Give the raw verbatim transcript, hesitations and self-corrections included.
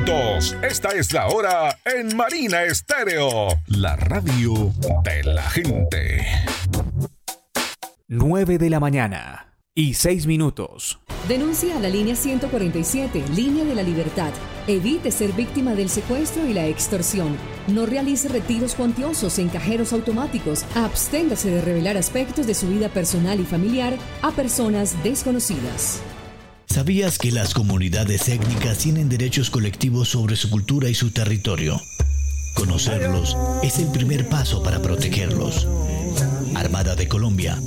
minutos. Esta es la hora en Marina Estéreo, la radio de la gente. nueve de la mañana y seis minutos. Denuncia a la línea ciento cuarenta y siete, Línea de la Libertad. Evite ser víctima del secuestro y la extorsión. No realice retiros cuantiosos en cajeros automáticos. Absténgase de revelar aspectos de su vida personal y familiar a personas desconocidas. ¿Sabías que las comunidades étnicas tienen derechos colectivos sobre su cultura y su territorio? Conocerlos es el primer paso para protegerlos. Armada de Colombia.